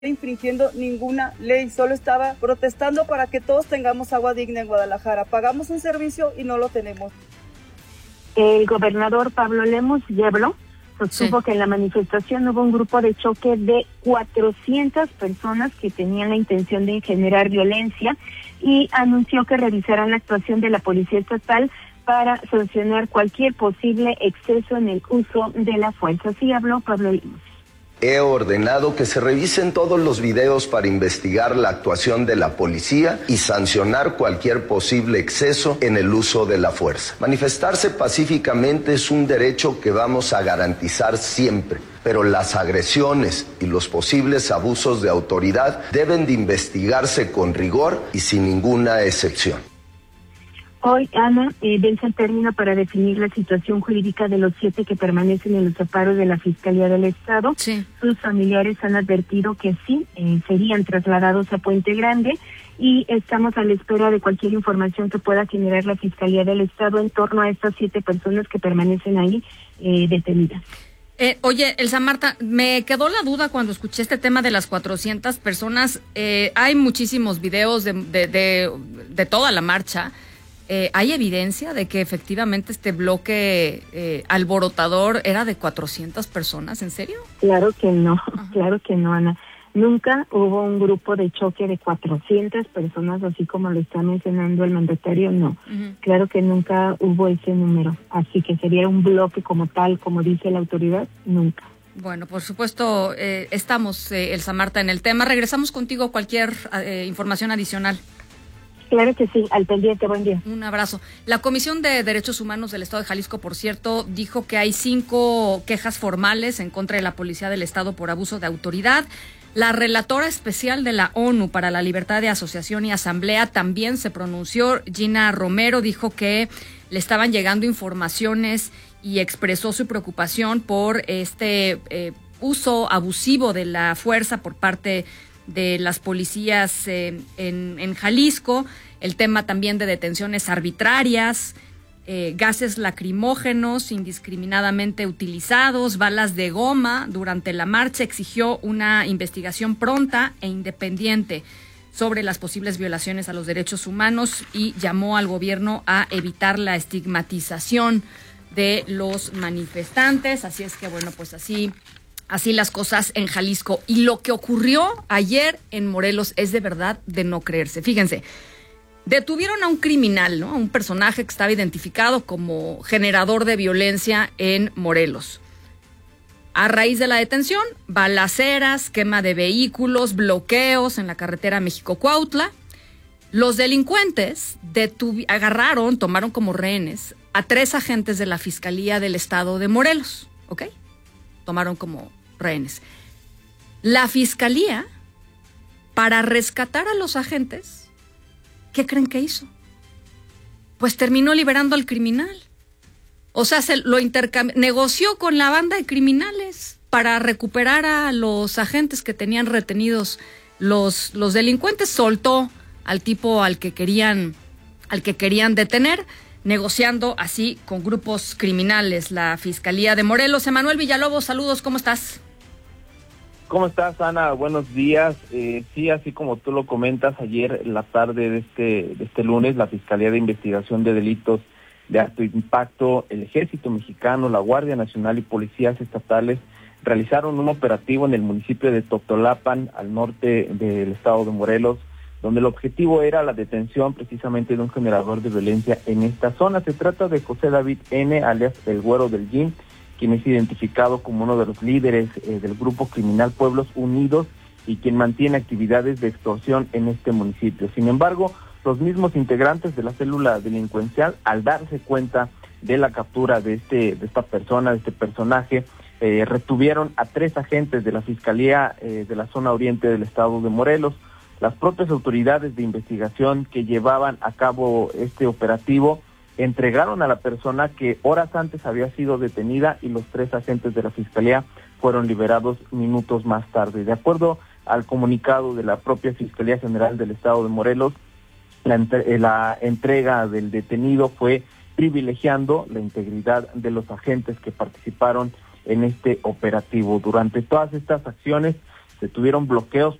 infringiendo ninguna ley, solo estaba protestando para que todos tengamos agua digna en Guadalajara. Pagamos un servicio y no lo tenemos. El gobernador Pablo Lemus Yeblo sostuvo que en la manifestación hubo un grupo de choque de 400 personas que tenían la intención de generar violencia y anunció que revisarán la actuación de la Policía Estatal para sancionar cualquier posible exceso en el uso de la fuerza. Así habló Pablo Lemus. He ordenado que se revisen todos los videos para investigar la actuación de la policía y sancionar cualquier posible exceso en el uso de la fuerza. Manifestarse pacíficamente es un derecho que vamos a garantizar siempre, pero las agresiones y los posibles abusos de autoridad deben de investigarse con rigor y sin ninguna excepción. Hoy, Ana, vence el término para definir la situación jurídica de los 7 que permanecen en los amparos de la Fiscalía del Estado. Sí. Sus familiares han advertido que sí, serían trasladados a Puente Grande y estamos a la espera de cualquier información que pueda generar la Fiscalía del Estado en torno a estas 7 personas que permanecen ahí detenidas. Oye, Elsa Marta, me quedó la duda cuando escuché este tema de las 400 personas. Hay muchísimos videos de toda la marcha. ¿Hay evidencia de que efectivamente este bloque alborotador era de 400 personas? ¿En serio? Claro que no, Ana. Nunca hubo un grupo de choque de 400 personas, así como lo está mencionando el mandatario, no. Uh-huh. Claro que nunca hubo ese número. Así que sería un bloque como tal, como dice la autoridad, nunca. Bueno, por supuesto, estamos, Elsa Marta, en el tema. Regresamos contigo cualquier información adicional. Claro que sí, al pendiente, buen día. Un abrazo. La Comisión de Derechos Humanos del Estado de Jalisco, por cierto, dijo que hay 5 quejas formales en contra de la Policía del Estado por abuso de autoridad. La relatora especial de la ONU para la libertad de asociación y asamblea también se pronunció. Gina Romero dijo que le estaban llegando informaciones y expresó su preocupación por este uso abusivo de la fuerza por parte de las policías en Jalisco, el tema también de detenciones arbitrarias, gases lacrimógenos indiscriminadamente utilizados, balas de goma durante la marcha. Exigió una investigación pronta e independiente sobre las posibles violaciones a los derechos humanos y llamó al gobierno a evitar la estigmatización de los manifestantes. Así es que, bueno, pues así las cosas en Jalisco. Y lo que ocurrió ayer en Morelos es de verdad de no creerse. Fíjense, detuvieron a un criminal, ¿no? A un personaje que estaba identificado como generador de violencia en Morelos. A raíz de la detención, balaceras, quema de vehículos, bloqueos en la carretera México-Cuautla. Los delincuentes tomaron como rehenes a 3 agentes de la Fiscalía del Estado de Morelos, ¿ok? Tomaron como rehenes. La Fiscalía, para rescatar a los agentes, ¿qué creen que hizo? Pues terminó liberando al criminal. O sea, negoció con la banda de criminales para recuperar a los agentes que tenían retenidos los delincuentes. Soltó al tipo al que querían detener, negociando así con grupos criminales. La Fiscalía de Morelos. Emanuel Villalobos, saludos, ¿cómo estás? ¿Cómo estás, Ana? Buenos días. Sí, así como tú lo comentas, ayer en la tarde de este lunes, la Fiscalía de Investigación de Delitos de Alto Impacto, el Ejército Mexicano, la Guardia Nacional y policías estatales realizaron un operativo en el municipio de Totolapan, al norte del estado de Morelos, donde el objetivo era la detención precisamente de un generador de violencia en esta zona. Se trata de José David N., alias el Güero del Gym, quien es identificado como uno de los líderes del grupo criminal Pueblos Unidos y quien mantiene actividades de extorsión en este municipio. Sin embargo, los mismos integrantes de la célula delincuencial, al darse cuenta de la captura de esta persona, de este personaje, retuvieron a 3 agentes de la Fiscalía de la zona oriente del estado de Morelos. Las propias autoridades de investigación que llevaban a cabo este operativo entregaron a la persona que horas antes había sido detenida y los 3 agentes de la Fiscalía fueron liberados minutos más tarde. De acuerdo al comunicado de la propia Fiscalía General del Estado de Morelos, la entrega del detenido fue privilegiando la integridad de los agentes que participaron en este operativo. Durante todas estas acciones se tuvieron bloqueos